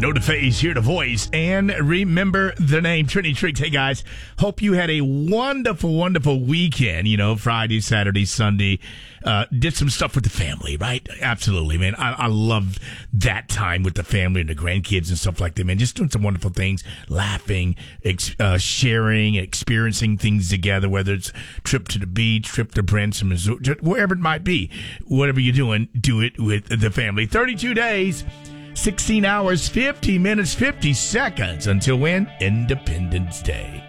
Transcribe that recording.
Know the face, hear the voice, and remember the name. Trinity Tricks. Hey, guys, hope you had a wonderful, wonderful weekend. You know, Friday, Saturday, Sunday. Did some stuff with the family, right? Absolutely, man. I love that time with the family and the grandkids and stuff like that, man. Just doing some wonderful things, laughing, sharing, experiencing things together, whether it's trip to the beach, trip to Branson, Missouri, wherever it might be. Whatever you're doing, do it with the family. 32 days. 16 hours, 50 minutes, 50 seconds until when? Independence Day.